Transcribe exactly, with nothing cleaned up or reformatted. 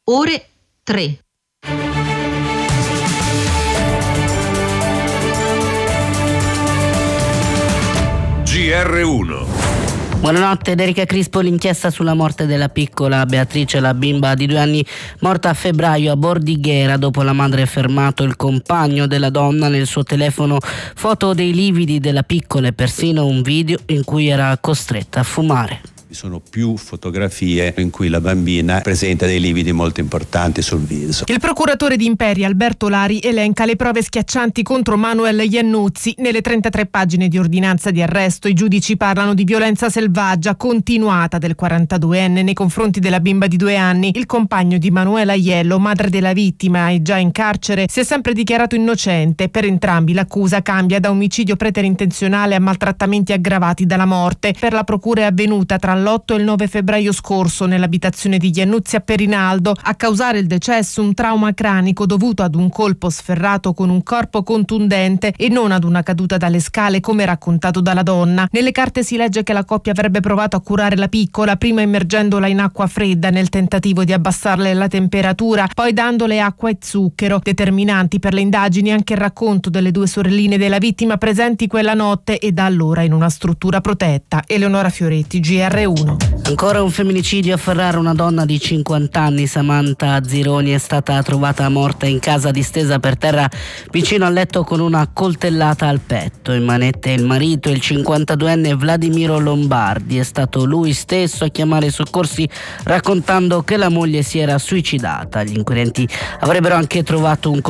ore tre. G R uno. Buonanotte, ed Erika Crispo. L'inchiesta sulla morte della piccola Beatrice, la bimba di due anni morta a febbraio a Bordighera dopo la madre ha fermato il compagno della donna nel suo telefono foto dei lividi della piccola e persino un video in cui era costretta a fumare. Vi sono più fotografie in cui la bambina presenta dei lividi molto importanti sul viso. Il procuratore di Imperia Alberto Lari elenca le prove schiaccianti contro Manuel Iannuzzi. Nelle trentatré pagine di ordinanza di arresto i giudici parlano di violenza selvaggia continuata del quarantaduenne nei confronti della bimba di due anni. Il compagno di Manuela Aiello, madre della vittima e già in carcere, si è sempre dichiarato innocente. Per entrambi l'accusa cambia da omicidio preterintenzionale a maltrattamenti aggravati dalla morte. Per la procura è avvenuta tra l'otto e il nove febbraio scorso nell'abitazione di Iannuzzi a Perinaldo. A causare il decesso un trauma cranico dovuto ad un colpo sferrato con un corpo contundente e non ad una caduta dalle scale come raccontato dalla donna. Nelle carte si legge che la coppia avrebbe provato a curare la piccola, prima immergendola in acqua fredda nel tentativo di abbassarle la temperatura, poi dandole acqua e zucchero. Determinanti per le indagini anche il racconto delle due sorelline della vittima presenti quella notte e da allora in una struttura protetta. Eleonora Fioretti, G R uno. Ancora un femminicidio a Ferrara. Una donna di cinquanta anni, Samantha Zironi, è stata trovata morta in casa distesa per terra vicino al letto con una coltellata al petto. In manette il marito, il cinquantaduenne Vladimiro Lombardi. È stato lui stesso a chiamare i soccorsi raccontando che la moglie si era suicidata. Gli inquirenti avrebbero anche trovato un